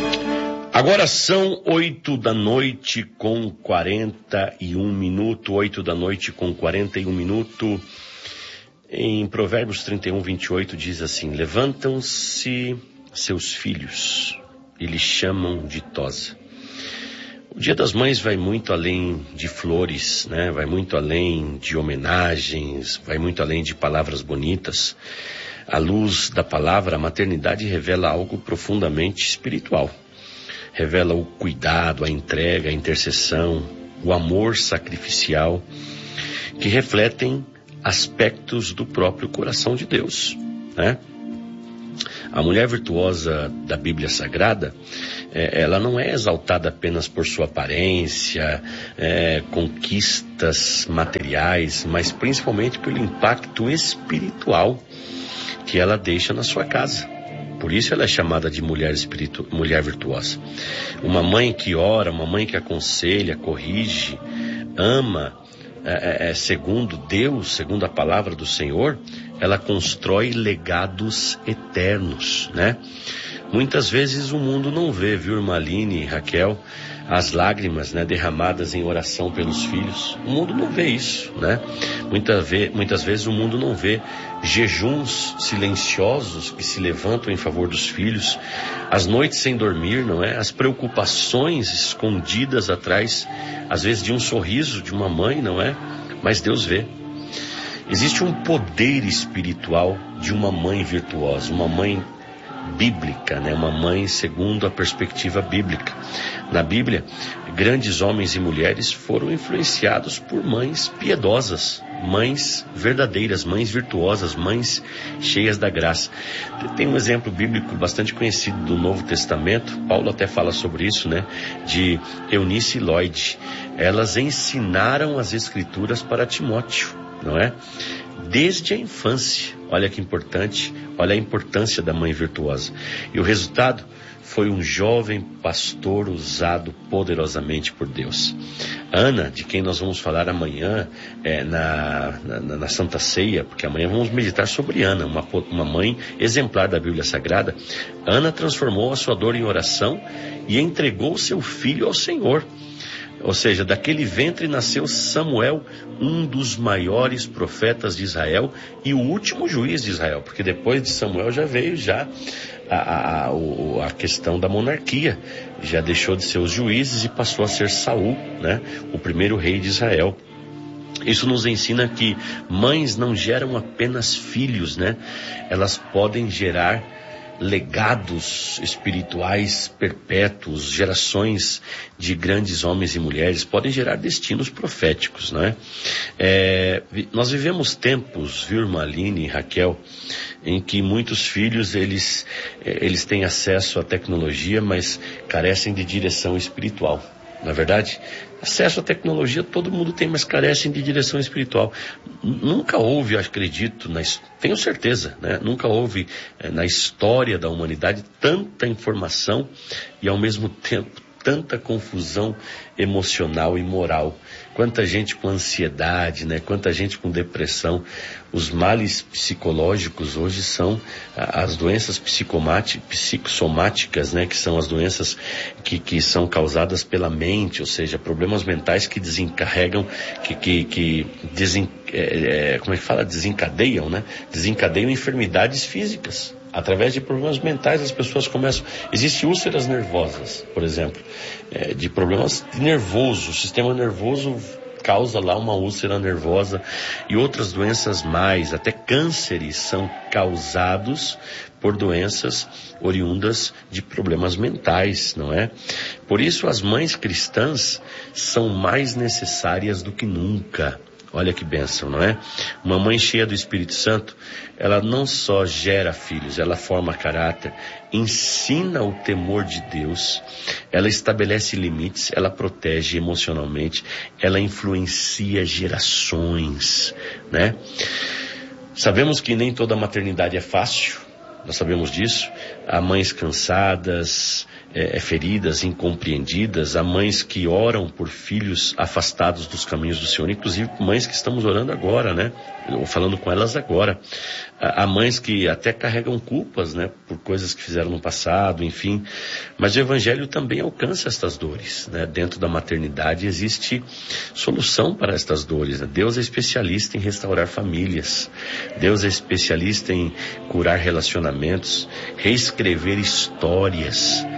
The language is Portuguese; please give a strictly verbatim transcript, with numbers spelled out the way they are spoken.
Agora são oito da noite com quarenta e um minutos, oito da noite com quarenta e um minutos. Em Provérbios trinta e um, vinte e oito diz assim: levantam-se seus filhos e lhes chamam ditosa. O Dia das Mães vai muito além de flores, né? Vai muito além de homenagens, vai muito além de palavras bonitas. À luz da palavra, a maternidade revela algo profundamente espiritual. Revela o cuidado, a entrega, a intercessão, o amor sacrificial, que refletem aspectos do próprio coração de Deus, né? A mulher virtuosa da Bíblia Sagrada, é, ela não é exaltada apenas por sua aparência, é, conquistas materiais, mas principalmente pelo impacto espiritual que ela deixa na sua casa. Por isso ela é chamada de mulher, espiritu... mulher virtuosa. Uma mãe que ora, uma mãe que aconselha, corrige, ama, é, é, segundo Deus, segundo a palavra do Senhor, ela constrói legados eternos, né? Muitas vezes o mundo não vê, viu, irmã Aline e Raquel, as lágrimas, né, derramadas em oração pelos filhos. O mundo não vê isso, né? Muita ve- muitas vezes o mundo não vê jejuns silenciosos que se levantam em favor dos filhos, as noites sem dormir, não é? As preocupações escondidas atrás, às vezes, de um sorriso de uma mãe, não é? Mas Deus vê. Existe um poder espiritual de uma mãe virtuosa, uma mãe bíblica, né? Uma mãe segundo a perspectiva bíblica. Na Bíblia, grandes homens e mulheres foram influenciados por mães piedosas, mães verdadeiras, mães virtuosas, mães cheias da graça. Tem um exemplo bíblico bastante conhecido do Novo Testamento, Paulo até fala sobre isso, né? De Eunice e Lloyd. Elas ensinaram as Escrituras para Timóteo, não é? Desde a infância. Olha que importante, olha a importância da mãe virtuosa. E o resultado foi um jovem pastor usado poderosamente por Deus. Ana, de quem nós vamos falar amanhã é, na, na, na Santa Ceia, porque amanhã vamos meditar sobre Ana, uma, uma mãe exemplar da Bíblia Sagrada. Ana transformou a sua dor em oração e entregou seu filho ao Senhor. Ou seja, daquele ventre nasceu Samuel, um dos maiores profetas de Israel e o último juiz de Israel, porque depois de Samuel já veio já a, a, a, a questão da monarquia, já deixou de ser os juízes e passou a ser Saul, né, o primeiro rei de Israel. Isso nos ensina que mães não geram apenas filhos, né? Elas podem gerar legados espirituais perpétuos, gerações de grandes homens e mulheres, podem gerar destinos proféticos, né? É, nós vivemos tempos, viu, irmã Aline e Raquel, em que muitos filhos, eles, eles têm acesso à tecnologia, mas carecem de direção espiritual. Na verdade, acesso à tecnologia todo mundo tem, mas carecem de direção espiritual. Nunca houve, acredito, na, tenho certeza, né? Nunca houve é, na história da humanidade tanta informação e ao mesmo tempo tanta confusão emocional e moral. Quanta gente com ansiedade, né? Quanta gente com depressão. Os males psicológicos hoje são as doenças psicossomáticas, né? Que são as doenças que, que são causadas pela mente, ou seja, problemas mentais que desencarregam, que, que, que desen, é, é, como é que fala? Desencadeiam, né? Desencadeiam enfermidades físicas. Através de problemas mentais as pessoas começam... Existem úlceras nervosas, por exemplo, é, de problemas nervosos. O sistema nervoso causa lá uma úlcera nervosa e outras doenças mais, até cânceres são causados por doenças oriundas de problemas mentais, não é? Por isso as mães cristãs são mais necessárias do que nunca. Olha que bênção, não é? Uma mãe cheia do Espírito Santo, ela não só gera filhos, ela forma caráter, ensina o temor de Deus, ela estabelece limites, ela protege emocionalmente, ela influencia gerações, né? Sabemos que nem toda maternidade é fácil, nós sabemos disso. Há mães cansadas, é, feridas, incompreendidas, há mães que oram por filhos afastados dos caminhos do Senhor, inclusive mães que estamos orando agora, né? Ou falando com elas agora. Há mães que até carregam culpas, né? Por coisas que fizeram no passado, enfim. Mas o Evangelho também alcança estas dores, né? Dentro da maternidade existe solução para estas dores, né? Deus é especialista em restaurar famílias. Deus é especialista em curar relacionamentos, reescrever histórias.